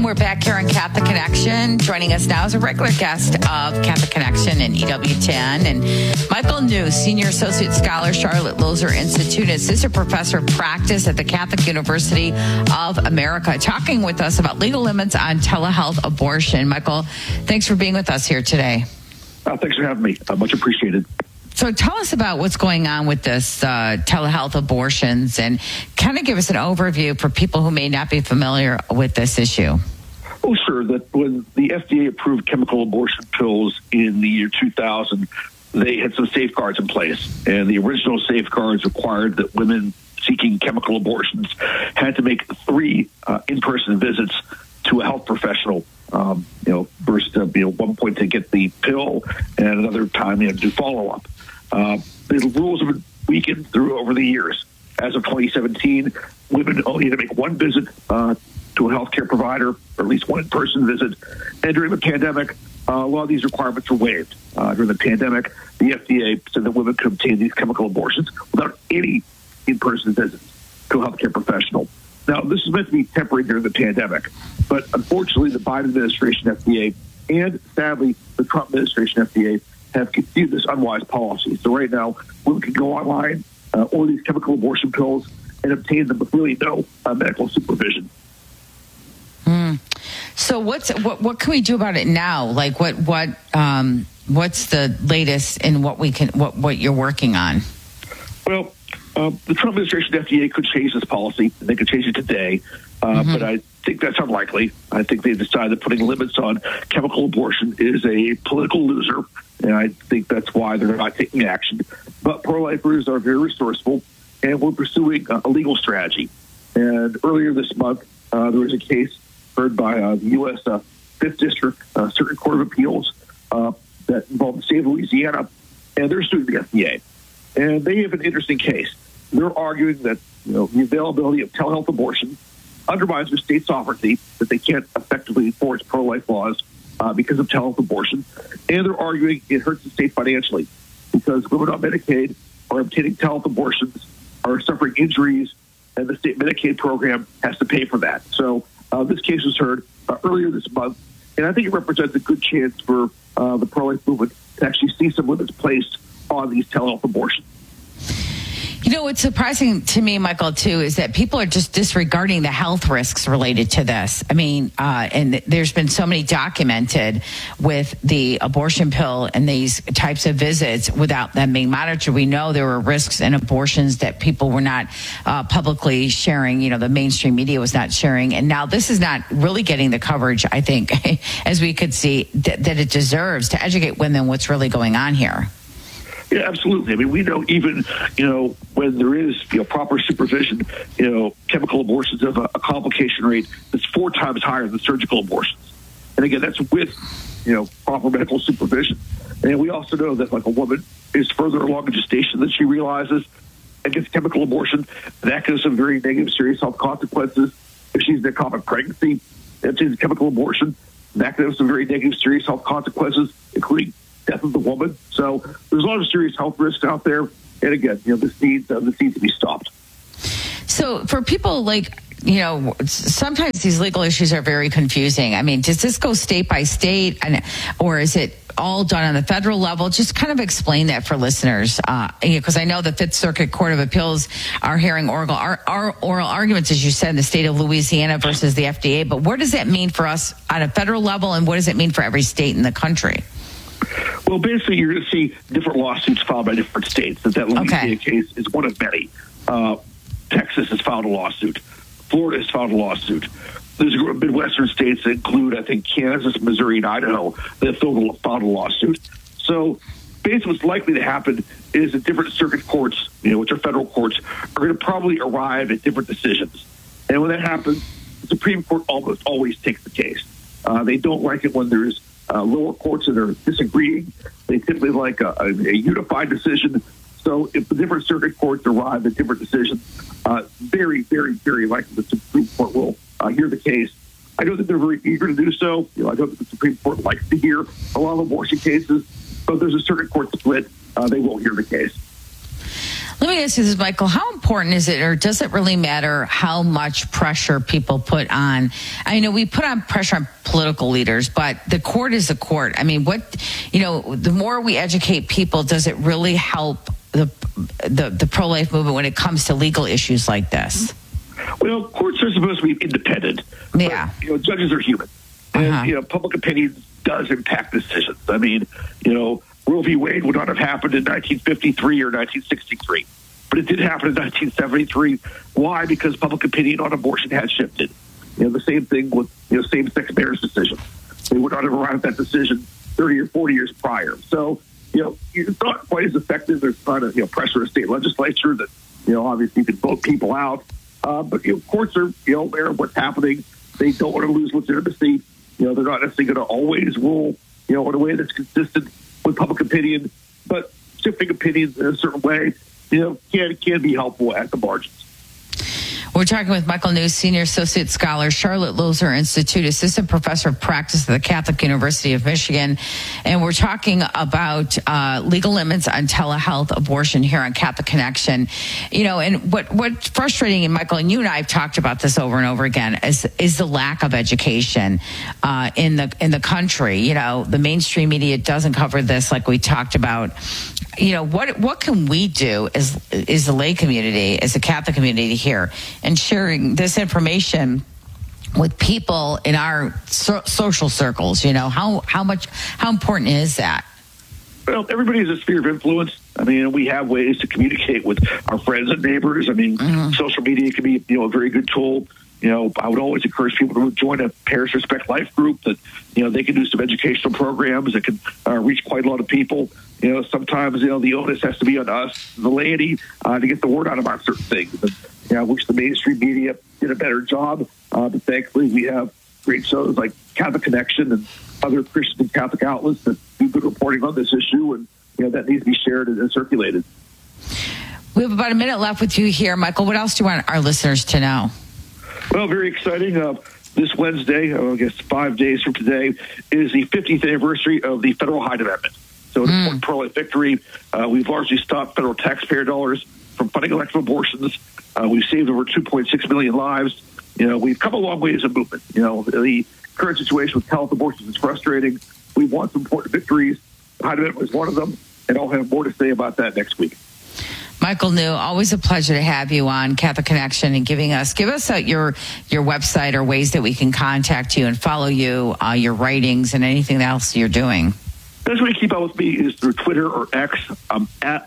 And we're back here on Catholic Connection. Joining us now is a regular guest of Catholic Connection and EWTN. And Michael New, Senior Associate Scholar, Charlotte Lozer Institute, Assistant Professor of Practice at the Catholic University of America, talking with us about legal limits on telehealth abortion. Michael, thanks for being with us here today. Thanks for having me. Much appreciated. So tell us about what's going on with this telehealth abortions and kind of give us an overview for people who may not be familiar with this issue. Oh, sure. That when the FDA approved chemical abortion pills in the year 2000, they had some safeguards in place. And the original safeguards required that women seeking chemical abortions had to make 3 in-person visits to a health professional. First, one point to get the pill, and another time to do follow-up. The rules have been weakened through over the years. As of 2017, women only had to make 1 visit to a healthcare provider, or at least 1 in-person visit. And during the pandemic, a lot of these requirements were waived. During the pandemic, the FDA said that women could obtain these chemical abortions without any in-person visits to a healthcare professional. Now, this is meant to be temporary during the pandemic, but unfortunately, the Biden administration FDA and, sadly, the Trump administration FDA have continued this unwise policy. So right now, women can go online, order these chemical abortion pills, and obtain them with really no medical supervision. So what can we do about it now? Like what's the latest in what you're working on? Well, the Trump administration FDA could change this policy. They could change it today, but I think that's unlikely. I think they decided that putting limits on chemical abortion is a political loser, and I think that's why they're not taking action. But pro-lifers are very resourceful, and we're pursuing a legal strategy. And earlier this month, there was a case heard by the U.S. 5th District Circuit Court of Appeals that involved the state of Louisiana, and they're suing the FDA. And they have an interesting case. They're arguing that the availability of telehealth abortion undermines their state sovereignty, that they can't effectively enforce pro-life laws because of telehealth abortion. And they're arguing it hurts the state financially because women on Medicaid are obtaining telehealth abortions, are suffering injuries, and the state Medicaid program has to pay for that. So this case was heard earlier this month, and I think it represents a good chance for the pro-life movement to actually see some limits placed on these telehealth abortions. What's surprising to me, Michael, too, is that people are just disregarding the health risks related to this. I mean, and there's been so many documented with the abortion pill and these types of visits without them being monitored. We know there were risks in abortions that people were not publicly sharing. The mainstream media was not sharing. And now this is not really getting the coverage, I think, as we could see, that it deserves to educate women what's really going on here. Yeah, absolutely. I mean, we know even, when there is, proper supervision, chemical abortions have a complication rate that's 4 times higher than surgical abortions. And again, that's with, proper medical supervision. And we also know that, like, a woman is further along in gestation than she realizes and gets chemical abortion. That can have some very negative, serious health consequences. If she's in a common pregnancy and she's a chemical abortion, that can have some very negative, serious health consequences, including death of the woman. So there's a lot of serious health risks out there. And again, this needs to be stopped. So for people sometimes these legal issues are very confusing. I mean, does this go state by state or is it all done on the federal level? Just kind of explain that for listeners. Because I know the 5th Circuit Court of Appeals are hearing oral arguments, as you said, in the state of Louisiana versus the FDA. But what does that mean for us on a federal level? And what does it mean for every state in the country? Well, basically, you're going to see different lawsuits filed by different states. That Louisiana case is one of many. Texas has filed a lawsuit. Florida has filed a lawsuit. There's a group of Midwestern states that include, I think, Kansas, Missouri, and Idaho that filed a lawsuit. So basically what's likely to happen is that different circuit courts, which are federal courts, are going to probably arrive at different decisions. And when that happens, the Supreme Court almost always takes the case. They don't like it when there's lower courts that are disagreeing. They typically like a unified decision. So if the different circuit courts arrive at different decisions, very, very, very likely the Supreme Court will hear the case. I know that they're very eager to do so. I know that the Supreme Court likes to hear a lot of abortion cases, but if there's a circuit court split, they won't hear the case. Let me ask you this, Michael. How important is it, or does it really matter how much pressure people put on? I know we put on pressure on political leaders, but the court is the court. I mean, the more we educate people, does it really help the pro-life movement when it comes to legal issues like this? Well, courts are supposed to be independent. Yeah. But, judges are human. And, public opinion does impact decisions. I mean, Roe v. Wade would not have happened in 1953 or 1963. But it did happen in 1973. Why? Because public opinion on abortion had shifted. The same thing with same-sex marriage decisions. They would not have arrived at that decision 30 or 40 years prior. So, it's not quite as effective. There's not a pressure of state legislature that, obviously you can vote people out. But courts are aware of what's happening. They don't want to lose legitimacy. They're not necessarily going to always rule in a way that's consistent with public opinion. But shifting opinions in a certain way, can be helpful at the margins. We're talking with Michael New, Senior Associate Scholar, Charlotte Lozer Institute, Assistant Professor of Practice at the Catholic University of Michigan. And we're talking about legal limits on telehealth abortion here on Catholic Connection. And what's frustrating, and Michael, and you and I have talked about this over and over again, is the lack of education in the country. The mainstream media doesn't cover this like we talked about. What can we do as the lay community, as the Catholic community here, and sharing this information with people in our social circles? How important is that? Well, everybody has a sphere of influence. I mean, we have ways to communicate with our friends and neighbors. I mean, social media can be, a very good tool. I would always encourage people to join a Parish Respect Life group that, they can do some educational programs that can reach quite a lot of people. Sometimes, the onus has to be on us, the laity, to get the word out about certain things. And, I wish the mainstream media did a better job. But thankfully, we have great shows like Catholic Connection and other Christian and Catholic outlets that do good reporting on this issue. And, that needs to be shared and circulated. We have about a minute left with you here, Michael. What else do you want our listeners to know? Well, very exciting. This Wednesday, I guess 5 days from today, is the 50th anniversary of the Federal Hyde Amendment. So an important pro-life victory. We've largely stopped federal taxpayer dollars from funding elective abortions. We've saved over 2.6 million lives. We've come a long way as a movement. The current situation with health abortions is frustrating. We want some important victories. The Hyde Amendment was one of them, and I'll have more to say about that next week. Michael New, always a pleasure to have you on Catholic Connection and give us your website or ways that we can contact you and follow you, your writings and anything else you're doing. The best way to keep up with me is through Twitter or X. I'm at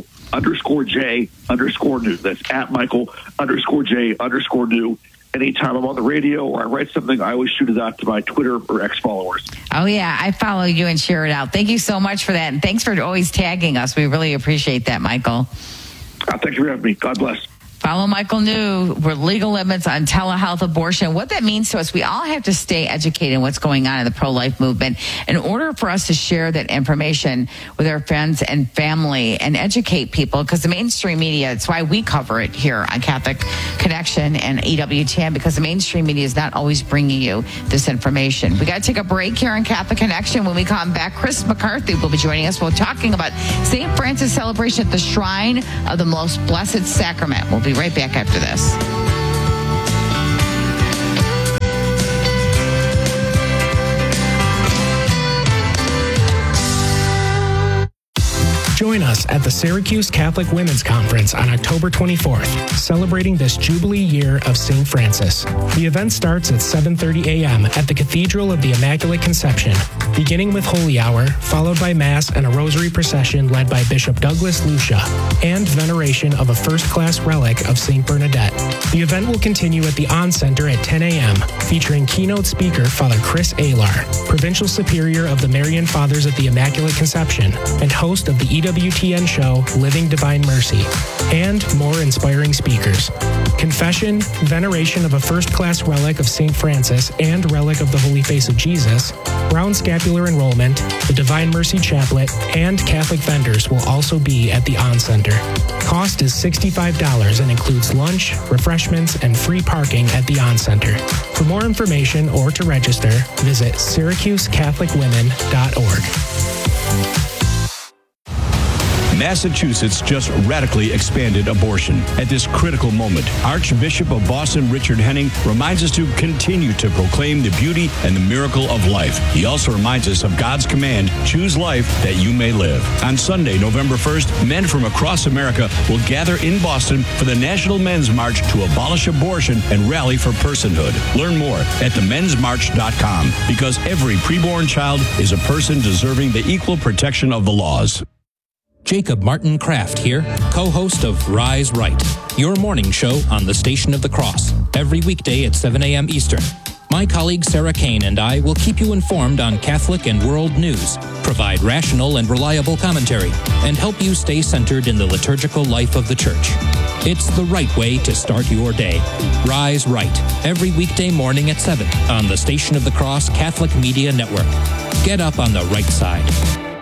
Michael_J_new. That's at Michael_J_new. Anytime I'm on the radio or I write something, I always shoot it out to my Twitter or X followers. Oh, yeah. I follow you and share it out. Thank you so much for that. And thanks for always tagging us. We really appreciate that, Michael. Thank you for having me. God bless. Follow Michael New. We're legal limits on telehealth abortion. What that means to us, we all have to stay educated in what's going on in the pro-life movement in order for us to share that information with our friends and family and educate people, because the mainstream media, it's why we cover it here on Catholic Connection and EWTN, because the mainstream media is not always bringing you this information. We got to take a break here on Catholic Connection. When we come back, Chris McCarthy will be joining us. We're talking about St. Francis celebration at the Shrine of the Most Blessed Sacrament. We'll be right back after this. Join us at the Syracuse Catholic Women's Conference on October 24th, celebrating this Jubilee year of St. Francis. The event starts at 7:30 a.m. at the Cathedral of the Immaculate Conception, beginning with Holy Hour, followed by Mass and a Rosary procession led by Bishop Douglas Lucia, and veneration of a first-class relic of St. Bernadette. The event will continue at the On Center at 10 a.m., featuring keynote speaker Father Chris Alar, Provincial Superior of the Marian Fathers at the Immaculate Conception, and host of the EWTN show Living Divine Mercy, and more inspiring speakers. Confession, veneration of a first-class relic of St. Francis and relic of the Holy Face of Jesus, Brown Scapular Enrollment, the Divine Mercy Chaplet, and Catholic vendors will also be at the On Center. Cost is $65 and includes lunch, refreshments, and free parking at the On Center. For more information or to register, visit SyracuseCatholicWomen.org. Massachusetts just radically expanded abortion. At this critical moment, Archbishop of Boston Richard Henning reminds us to continue to proclaim the beauty and the miracle of life. He also reminds us of God's command, choose life that you may live. On Sunday, November 1st, men from across America will gather in Boston for the National Men's March to abolish abortion and rally for personhood. Learn more at themensmarch.com, because every preborn child is a person deserving the equal protection of the laws. Jacob Martin Kraft here, co-host of Rise Right, your morning show on the Station of the Cross, every weekday at 7 a.m. Eastern. My colleague Sarah Kane and I will keep you informed on Catholic and world news, provide rational and reliable commentary, and help you stay centered in the liturgical life of the Church. It's the right way to start your day. Rise Right, every weekday morning at 7 on the Station of the Cross Catholic Media Network. Get up on the right side.